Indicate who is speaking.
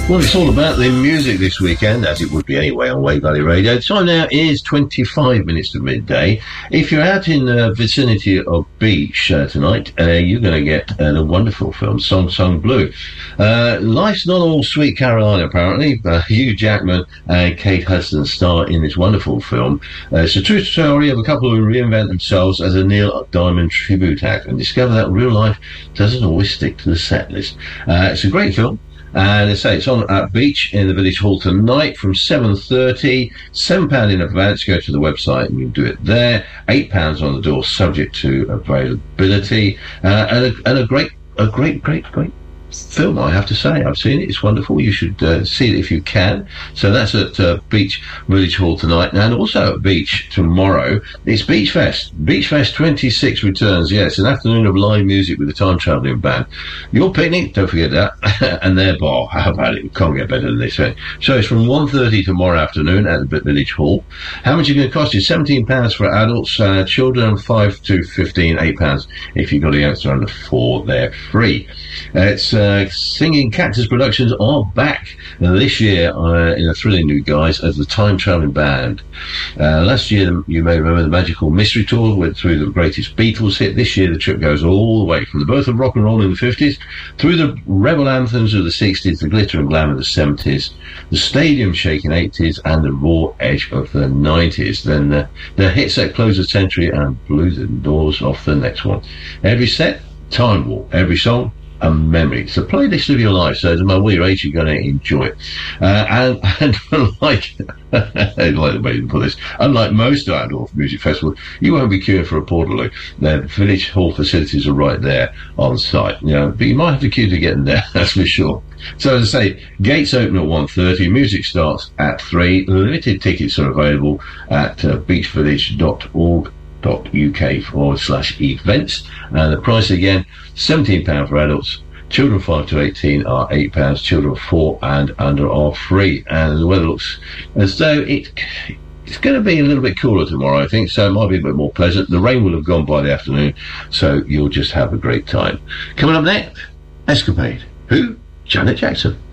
Speaker 1: Well, it's all about the music this weekend, as it would be anyway on Wave Valley Radio. The time now is 25 minutes to midday. If you're out in the vicinity of Beach tonight, you're going to get the wonderful film Song Sung Blue. Life's not all sweet Carolina, apparently. Hugh Jackman and Kate Hudson star in this wonderful film. It's a true story of a couple who reinvent themselves as a Neil Diamond tribute act and discover that real life doesn't always stick to the set list. It's a great film. And they say it's on at Beach in the Village Hall tonight from 7:30. £7 in advance. Go to the website and you can do it there. £8 on the door, subject to availability. And a great film, I have to say. I've seen it. It's wonderful. You should see it if you can. So that's at Beach Village Hall tonight. And also at Beach tomorrow, it's Beach Fest. Beach Fest 26 returns. Yes, an afternoon of live music with a time-travelling band. Your picnic, don't forget that, and their bar. How about it? Can't get better than this. So it's from 1:30 tomorrow afternoon at the Village Hall. How much is it going to cost you? £17 for adults, children 5 to 15, £8 if you've got a youngster under 4, they're free. It's Singing Cactus Productions are back this year in a thrilling new guise as the Time Travelling Band. Last year, you may remember, the Magical Mystery Tour went through the greatest Beatles hit. This year, the trip goes all the way from the birth of rock and roll in the 50s, through the rebel anthems of the 60s, the glitter and glam of the 70s, the stadium-shaking 80s, and the raw edge of the 90s. Then the hits that close the century and blew the doors off the next one. Every set, Time Warp. Every song, a memory. It's a playlist of your life, so no matter what your age, you're going to enjoy it. And like the way you put this, unlike most outdoor music festivals, you won't be queuing for a portaloo. The Village Hall facilities are right there on site, but you might have to queue to get in there, that's for sure. So as I say, gates open at 1:30, music starts at 3, limited tickets are available at beachvillage.org.uk/events, and the price again, £17 for adults, children 5 to 18 are £8, children 4 and under are free, and the weather looks as though it's going to be a little bit cooler tomorrow, I think, so it might be a bit more pleasant. The rain will have gone by the afternoon, so you'll just have a great time. Coming up next, Escapade. Who? Janet Jackson.